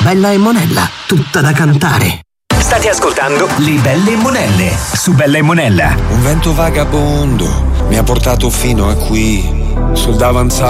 Bella e Monella, tutta da cantare. State ascoltando Le Belle e Monelle su Bella e Monella. Un vento vagabondo mi ha portato fino a qui, sul davanzale